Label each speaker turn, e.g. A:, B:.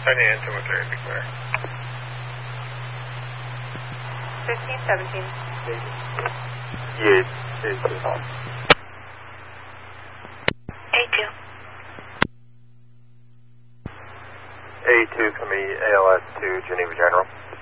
A: Sunny and 213, be clear.
B: 1517.
C: Yeah, it's on.
B: A2.
C: A2 for me, ALS 2, Geneva General.